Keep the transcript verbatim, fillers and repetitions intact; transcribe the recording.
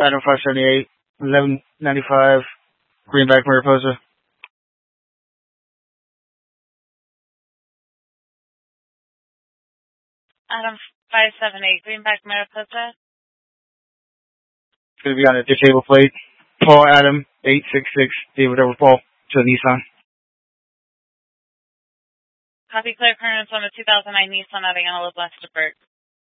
Adam five seventy-eight, eleven ninety-five, Greenback, Mariposa. Adam five seven eight, Greenback, Mariposa. It's going to be on a disabled plate. Paul Adam, eight six six, David over Paul, to Nissan. Copy, clear clearance on the two thousand nine Nissan Aviano Blasterberg.